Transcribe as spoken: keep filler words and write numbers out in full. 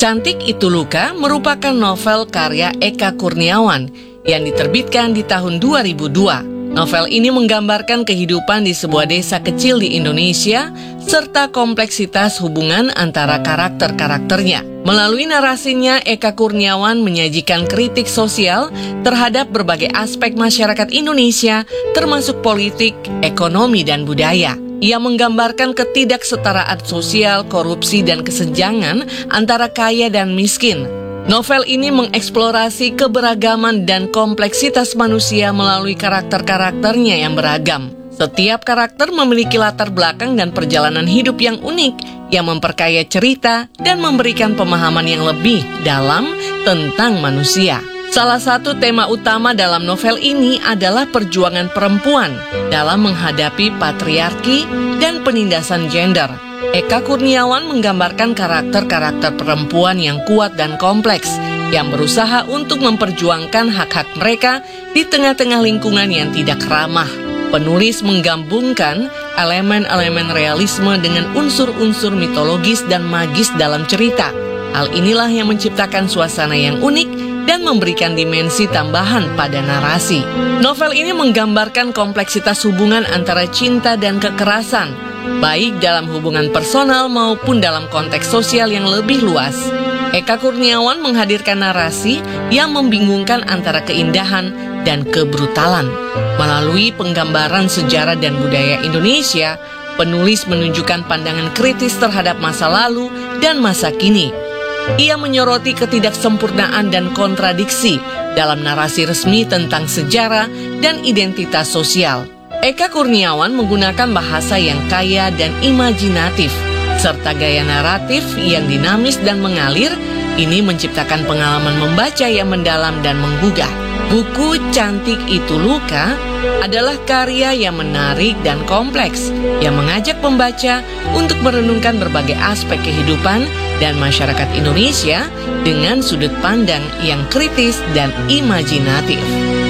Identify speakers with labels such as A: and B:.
A: Cantik Itu Luka merupakan novel karya Eka Kurniawan yang diterbitkan di tahun dua ribu dua. Novel ini menggambarkan kehidupan di sebuah desa kecil di Indonesia serta kompleksitas hubungan antara karakter-karakternya. Melalui narasinya, Eka Kurniawan menyajikan kritik sosial terhadap berbagai aspek masyarakat Indonesia, termasuk politik, ekonomi, dan budaya. Ia menggambarkan ketidaksetaraan sosial, korupsi, dan kesenjangan antara kaya dan miskin. Novel ini mengeksplorasi keberagaman dan kompleksitas manusia melalui karakter-karakternya yang beragam. Setiap karakter memiliki latar belakang dan perjalanan hidup yang unik yang memperkaya cerita dan memberikan pemahaman yang lebih dalam tentang manusia. Salah satu tema utama dalam novel ini adalah perjuangan perempuan dalam menghadapi patriarki dan penindasan gender. Eka Kurniawan menggambarkan karakter-karakter perempuan yang kuat dan kompleks, yang berusaha untuk memperjuangkan hak-hak mereka di tengah-tengah lingkungan yang tidak ramah. Penulis menggabungkan elemen-elemen realisme dengan unsur-unsur mitologis dan magis dalam cerita. Hal inilah yang menciptakan suasana yang unik dan memberikan dimensi tambahan pada narasi. Novel ini menggambarkan kompleksitas hubungan antara cinta dan kekerasan, baik dalam hubungan personal maupun dalam konteks sosial yang lebih luas. Eka Kurniawan menghadirkan narasi yang membingungkan antara keindahan dan kebrutalan. Melalui penggambaran sejarah dan budaya Indonesia, penulis menunjukkan pandangan kritis terhadap masa lalu dan masa kini. Ia menyoroti ketidaksempurnaan dan kontradiksi dalam narasi resmi tentang sejarah dan identitas sosial. Eka Kurniawan menggunakan bahasa yang kaya dan imajinatif, serta gaya naratif yang dinamis dan mengalir. Ini menciptakan pengalaman membaca yang mendalam dan menggugah. Buku Cantik Itu Luka adalah karya yang menarik dan kompleks, yang mengajak pembaca untuk merenungkan berbagai aspek kehidupan dan masyarakat Indonesia dengan sudut pandang yang kritis dan imajinatif.